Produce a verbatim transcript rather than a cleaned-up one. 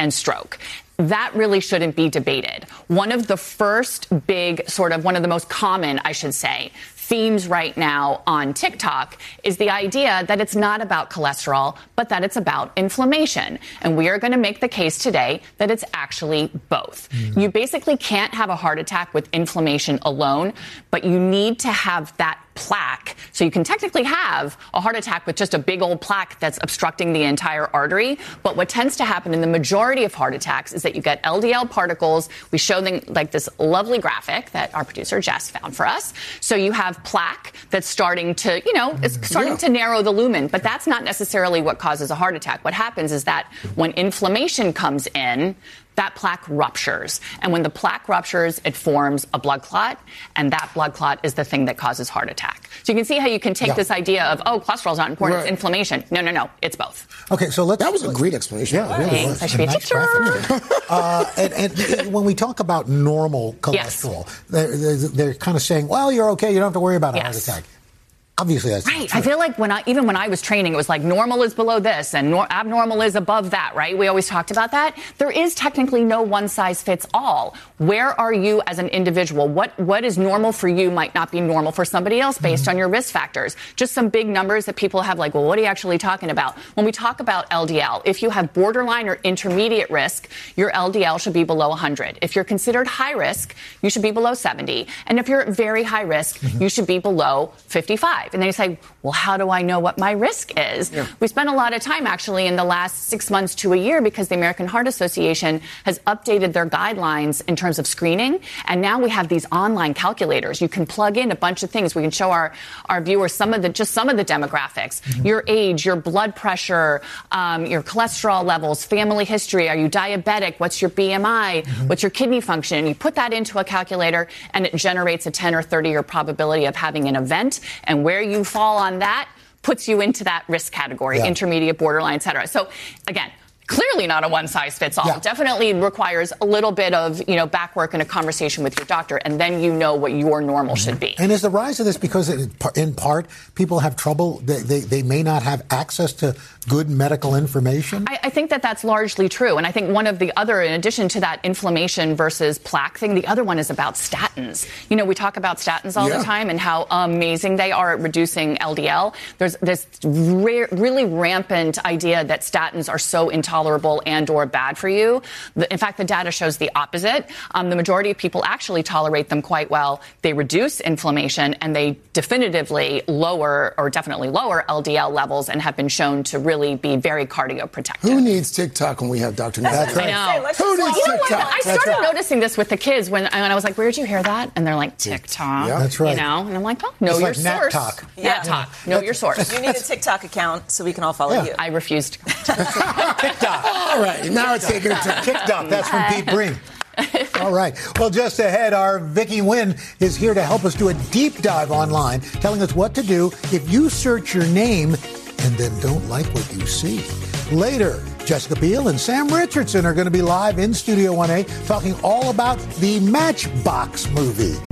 and stroke. That really shouldn't be debated. One of the first big sort of one of the most common, I should say, themes right now on TikTok is the idea that it's not about cholesterol, but that it's about inflammation. And we are going to make the case today that it's actually both. Mm. You basically can't have a heart attack with inflammation alone, but you need to have that plaque. So you can technically have a heart attack with just a big old plaque that's obstructing the entire artery. But what tends to happen in the majority of heart attacks is that you get L D L particles. We show them like this lovely graphic that our producer Jess found for us. So you have plaque that's starting to, you know, it's starting yeah. to narrow the lumen. But that's not necessarily what causes a heart attack. What happens is that when inflammation comes in, that plaque ruptures. And when the plaque ruptures, it forms a blood clot. And that blood clot is the thing that causes heart attack. So you can see how you can take yeah. this idea of, oh, cholesterol is not important, right. It's inflammation. No, no, no, it's both. Okay, so let's... That was a great explanation. Yeah, it really was. I should be a teacher. uh, and, and when we talk about normal cholesterol, yes. they're, they're, they're kind of saying, well, you're okay, you don't have to worry about a yes. heart attack. Obviously, that's right. I feel like when I, even when I was training, it was like normal is below this and nor, abnormal is above that, right? We always talked about that. There is technically no one size fits all. Where are you as an individual? What what is normal for you might not be normal for somebody else based mm-hmm. on your risk factors. Just some big numbers that people have like, well, what are you actually talking about? When we talk about L D L, if you have borderline or intermediate risk, your L D L should be below one hundred. If you're considered high risk, you should be below seventy. And if you're at very high risk, mm-hmm. you should be below fifty-five. And then you say, well, how do I know what my risk is? Yeah. We spent a lot of time actually in the last six months to a year because the American Heart Association has updated their guidelines in terms of screening. And now we have these online calculators. You can plug in a bunch of things. We can show our, our viewers some of the, just some of the demographics, mm-hmm. your age, your blood pressure, um, your cholesterol levels, family history. Are you diabetic? What's your B M I? Mm-hmm. What's your kidney function? You put that into a calculator and it generates a ten or thirty year probability of having an event, and where you fall on that puts you into that risk category, yeah. intermediate, borderline, et cetera. So again, clearly not a one-size-fits-all. Yeah. Definitely requires a little bit of, you know, back work and a conversation with your doctor, and then you know what your normal mm-hmm. should be. And is the rise of this because, it, in part, people have trouble, they, they, they may not have access to good medical information? I, I think that that's largely true. And I think one of the other, in addition to that inflammation versus plaque thing, the other one is about statins. You know, we talk about statins all yeah. the time and how amazing they are at reducing L D L. There's this rare, really rampant idea that statins are so intolerable Tolerable and or bad for you. The, in fact, the data shows the opposite. Um, the majority of people actually tolerate them quite well. They reduce inflammation and they definitively lower or definitely lower L D L levels and have been shown to really be very cardioprotective. Who needs TikTok when we have Doctor Neal? That's right. I know. Who needs you know TikTok? What? I started right. noticing this with the kids when, when I was like, where'd you hear that? And they're like, TikTok. Yeah. That's right. You know? And I'm like, oh, know it's your like source. Nat Talk. Yeah. Nat Talk. Know your source. You need a TikTok account so we can all follow yeah. you. I refused. TikTok. All right. Now it's taking a turn. TikTok. That's from Pete Breen. All right. Well, just ahead, our Vicky Nguyen is here to help us do a deep dive online, telling us what to do if you search your name and then don't like what you see. Later, Jessica Biel and Sam Richardson are going to be live in Studio one A talking all about the Matchbox movie.